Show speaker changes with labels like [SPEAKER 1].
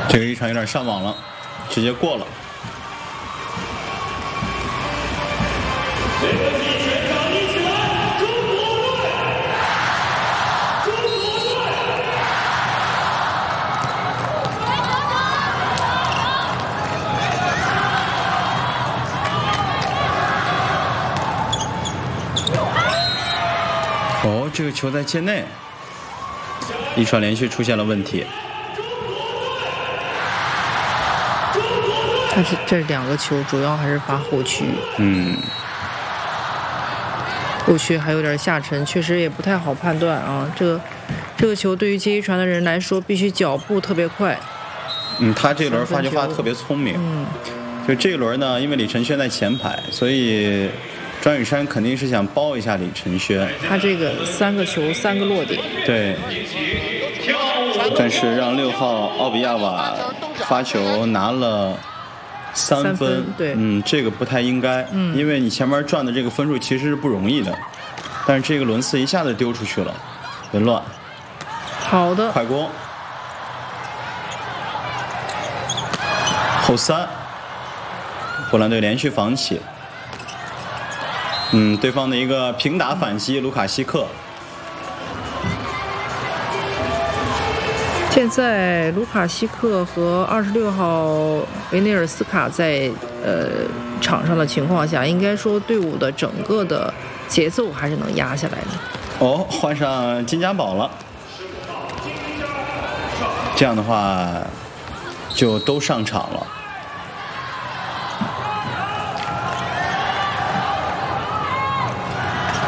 [SPEAKER 1] 这个一传有点上网了，直接过了。哦，这个球在界内，一传连续出现了问题。
[SPEAKER 2] 但是这两个球主要还是发后区，后区还有点下沉，确实也不太好判断啊。这个球对于接一传的人来说，必须脚步特别快。
[SPEAKER 1] 他这一轮发球发得特别聪明。就这一轮呢，因为李承轩在前排，所以张雨山肯定是想包一下李承轩。
[SPEAKER 2] 他这个3个球3个落点。
[SPEAKER 1] 对。但是让6号奥比亚瓦发球拿了3分，
[SPEAKER 2] 对，
[SPEAKER 1] 这个不太应该，因为你前面赚的这个分数其实是不容易的，但是这个轮次一下子丢出去了，别乱。
[SPEAKER 2] 好的，
[SPEAKER 1] 快攻，后3，波兰队连续防起，对方的一个平打反击，卢卡西克。
[SPEAKER 2] 现在卢卡西克和26号维内尔斯卡在场上的情况下，应该说队伍的整个的节奏还是能压下来的。
[SPEAKER 1] 哦，换上金家宝了，这样的话就都上场了。